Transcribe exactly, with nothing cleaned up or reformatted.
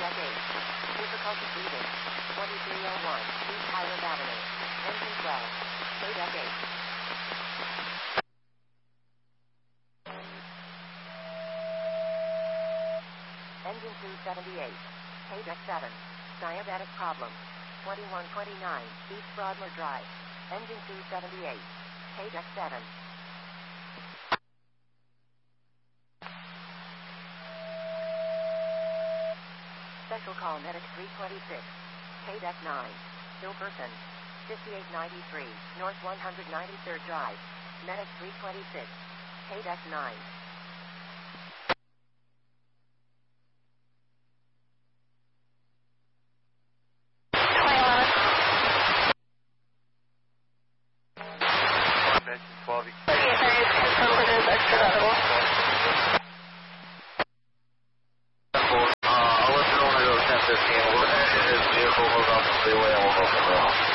deck eight. Difficulty breathing. twenty-three oh one. East Highland Avenue. Engine twelve. K deck eight. Engine two seventy-eight. K deck seven. Diabetic problem. twenty-one twenty-nine. East Broadmoor Drive. Engine two seventy-eight. K deck seven. Special call Medic three twenty-six. K deck nine. Ill person. fifty-eight ninety-three. North one hundred ninety-third Drive. Medic three twenty-six. K deck nine. twelve. Uh, I'll let you know when I go to ten fifteen. We're going to his vehicle, move off the freeway, and we'll go from there.